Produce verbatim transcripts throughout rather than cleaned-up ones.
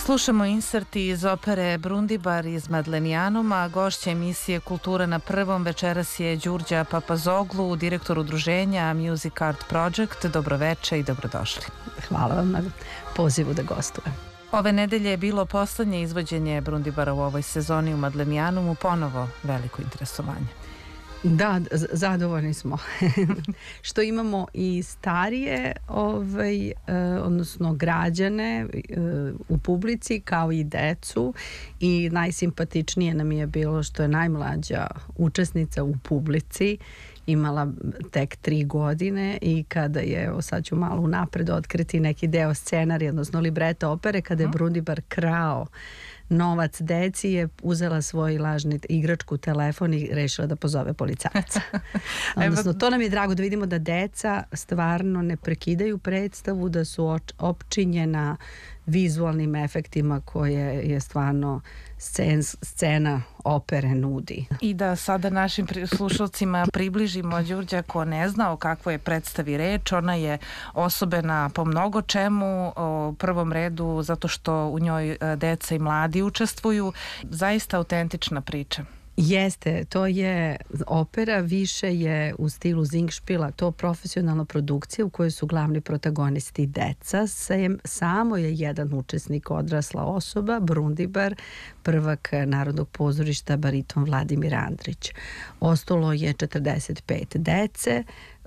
Slušamo inserti iz opere Brundibar iz Madlenijanuma. Gošća emisije Kultura na prvom večeras je Đurđa Papazoglu, direktor udruženja Music Art Project. Dobroveče i dobrodošli. Hvala vam na pozivu da gostujem. Ove nedelje je bilo poslednje izvođenje Brundibara u ovoj sezoni u Madlenijanumu, ponovo veliko interesovanje. Da, zadovoljni smo što imamo i starije ovaj, eh, odnosno građane eh, u publici kao i decu, i najsimpatičnije nam je bilo što je najmlađa učesnica u publici imala tek tri godine i kada je, evo sad ću malo unapred otkriti neki deo scenarija, odnosno libreta opere, kada je Brundibar krao novac deci, je uzela svoj lažni igračku telefon i rešila da pozove policajca. Odnosno, to nam je drago da vidimo da deca stvarno ne prekidaju predstavu, da su opčinjena vizualnim efektima koje je stvarno scen, scena opere nudi. I da sada našim slušalcima približimo Đurđa ko ne zna o kakvoj je predstavi reč. Ona je osobena po mnogo čemu, u prvom redu zato što u njoj deca i mladi učestvuju. Zaista autentična priča. Jeste, to je opera, više je u stilu Zingšpila, to profesionalna produkcija u kojoj su glavni protagonisti deca. Sem, samo je jedan učesnik, odrasla osoba, Brundibar, prvak Narodnog pozorišta, bariton Vladimir Andrić. Ostalo je četrdeset pet dece,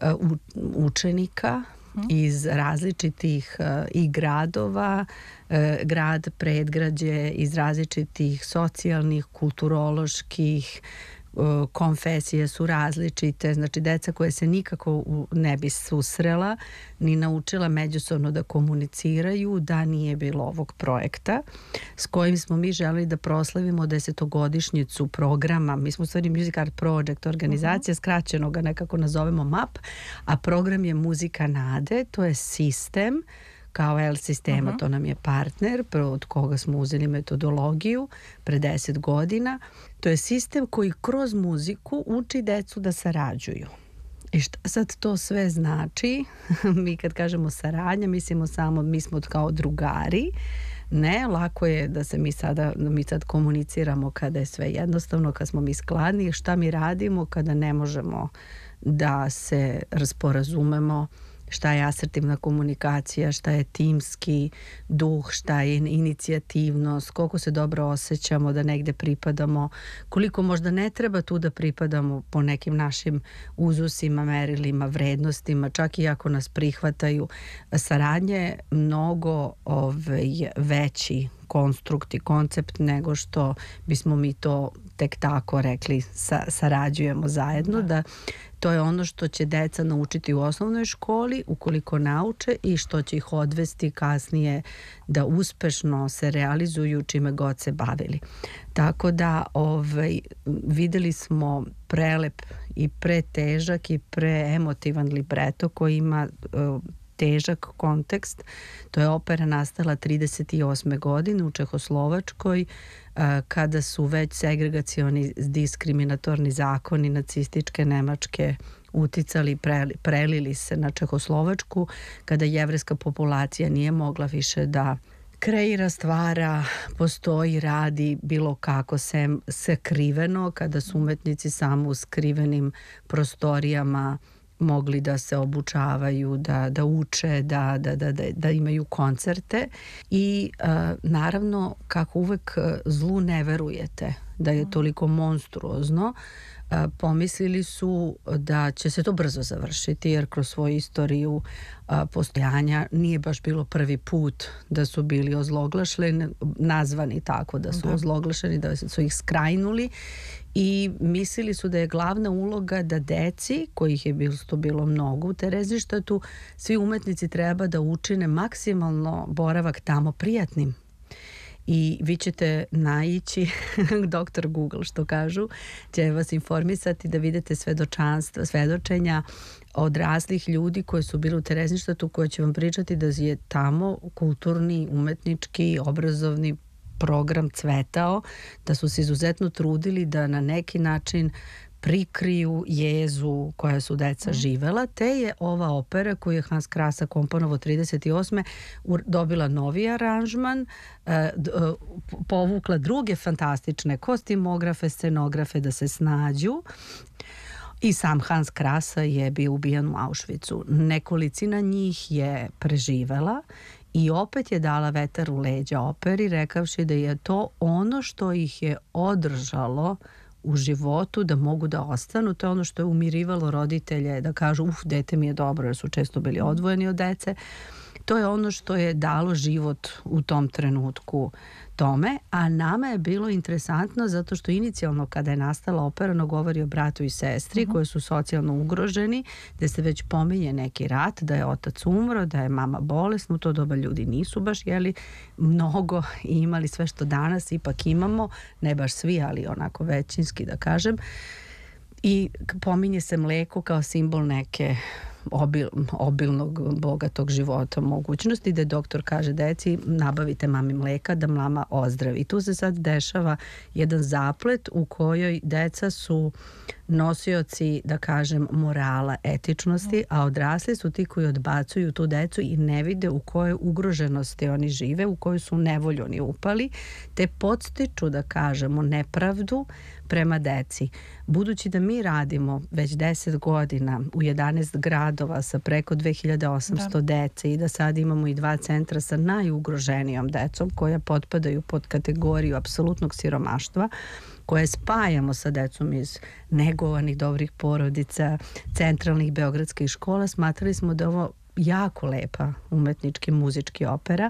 učenika iz različitih uh, i gradova, uh, grad, predgrađe, iz različitih socijalnih, kulturoloških, uh, konfesije su različite, znači deca koje se nikako u, ne bi susrela ni naučila međusobno da komuniciraju da nije bilo ovog projekta s kojim smo mi želeli da proslavimo desetogodišnjicu programa. Mi smo u stvari Music Art Project organizacija, uh-huh. skraćeno ga nekako nazovemo M A P, a program je Muzika nade, to je sistem kao L sistema, uh-huh. to nam je partner od koga smo uzeli metodologiju pre deset godina. To je sistem koji kroz muziku uči decu da sarađuju. I šta sad to sve znači? Mi kad kažemo saradnja, mislimo samo, mi smo kao drugari. Ne, lako je da se mi sada, mi sad komuniciramo kada je sve jednostavno, kad smo mi skladni. Šta mi radimo kada ne možemo da se rasporazumemo, šta je asertivna komunikacija, šta je timski duh, šta je inicijativnost, koliko se dobro osjećamo da negde pripadamo, koliko možda ne treba tu da pripadamo po nekim našim uzusima, merilima, vrednostima, čak i ako nas prihvataju. Saradnje je mnogo ovaj, veći konstrukt i koncept nego što bismo mi to tek tako rekli, sa, sarađujemo zajedno, da. da to je ono što će deca naučiti u osnovnoj školi, ukoliko nauče, i što će ih odvesti kasnije da uspešno se realizuju čime god se bavili. Tako da ovaj, videli smo prelep i pretežak i preemotivan libreto koji ima uh, težak kontekst. To je opera nastala trideset osme godine u Čehoslovačkoj, kada su već segregacioni diskriminatorni zakoni nacističke Nemačke uticali, prelili se na Čehoslovačku, kada jevrejska populacija nije mogla više da kreira, stvara, postoji, radi bilo kako sem sakriveno, kada su umetnici samo u skrivenim prostorijama mogli da se obučavaju, da, da uče, da, da, da, da imaju koncerte. I uh, naravno, kako uvek zlu ne verujete da je toliko monstruozno, uh, pomislili su da će se to brzo završiti, jer kroz svoju istoriju uh, postojanja nije baš bilo prvi put da su bili ozloglašeni, nazvani tako da su da. ozloglašeni, da su ih skrajnuli. I mislili su da je glavna uloga da deci, kojih je bilo, to bilo mnogo u Terezištatu, svi umetnici treba da učine maksimalno boravak tamo prijatnim. I vi ćete naići, doktor Google što kažu, će vas informisati da vidite svedočanstva, svedočenja odraslih ljudi koji su bili u Terezištatu, koji će vam pričati da je tamo kulturni, umetnički, obrazovni program cvetao, da su se izuzetno trudili da na neki način prikriju jezu koja su deca mm. živela, te je ova opera koju je Hans Krasa komponovao trideset osme dobila novi aranžman, e, d, e, povukla druge fantastične kostimografe, scenografe da se snađu. I sam Hans Krasa je bio ubijen u Auschwitzu. Nekolicina njih je preživela i opet je dala vetar u leđa operi, rekavši da je to ono što ih je održalo u životu, da mogu da ostanu. To je ono što je umirivalo roditelje, da kažu, uf, dete mi je dobro, jer su često bili odvojeni od dece. To je ono što je dalo život u tom trenutku tome, a nama je bilo interesantno zato što inicijalno kada je nastala opera ona govori o bratu i sestri uh-huh. koji su socijalno ugroženi, gde se već pominje neki rat, da je otac umro, da je mama bolesna. U to doba ljudi nisu baš jeli mnogo i imali sve što danas ipak imamo, ne baš svi, ali onako većinski da kažem. I pominje se mleko kao simbol neke Obil, obilnog, bogatog života, mogućnosti, da doktor kaže deci nabavite mami mleka da mama ozdravi. I tu se sad dešava jedan zaplet u kojoj deca su nosioci, da kažem, morala, etičnosti, a odrasli su ti koji odbacuju tu decu i ne vide u kojoj ugroženosti oni žive, u kojoj su nevolju oni upali, te podstiču, da kažemo, nepravdu prema deci. Budući da mi radimo već deset godina u jedanaest gradova sa preko dve hiljade osamsto da. dece i da sad imamo i dva centra sa najugroženijom decom koja potpadaju pod kategoriju apsolutnog siromaštva, koje spajamo sa decom iz negovanih dobrih porodica, centralnih beogradskih škola, smatrali smo da je ovo jako lepa umetnički muzički opera,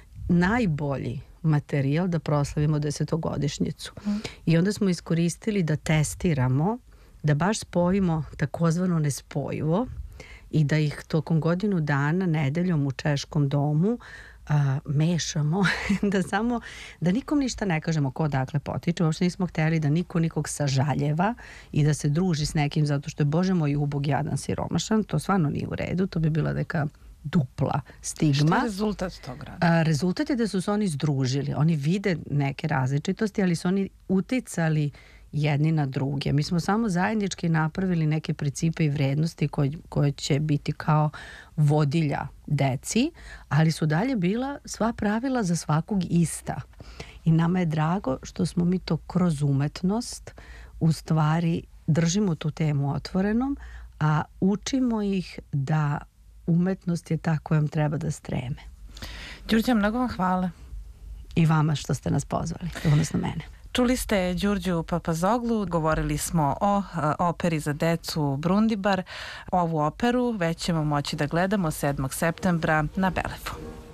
najbolji materijal da proslavimo desetogodišnjicu. Mm. I onda smo iskoristili da testiramo, da baš spojimo takozvano nespojivo i da ih tokom godinu dana nedeljom u Češkom domu a, mešamo, da samo, da nikom ništa ne kažemo ko dakle potiče. Uopšte nismo htjeli da niko nikog sažaljeva i da se druži s nekim zato što je, Bože moj, ubog, jadan, siromašan. To stvarno nije u redu. To bi bila neka dupla stigma. Šta je rezultat tog rada? A, rezultat je da su se oni združili. Oni vide neke različitosti, ali su oni uticali jedni na druge. Mi smo samo zajednički napravili neke principe i vrednosti koje, koje će biti kao vodilja deci, ali su dalje bila sva pravila za svakog ista. I nama je drago što smo mi to kroz umetnost u stvari držimo tu temu otvorenom, a učimo ih da umetnost je ta kojom treba da streme. Đurđa, mnogo vam hvala. I vama što ste nas pozvali, odnosno mene. Čuli ste Đurđu Papazoglu, govorili smo o a, operi za decu Brundibar. Ovu operu već ćemo moći da gledamo sedmog septembra na Belefu.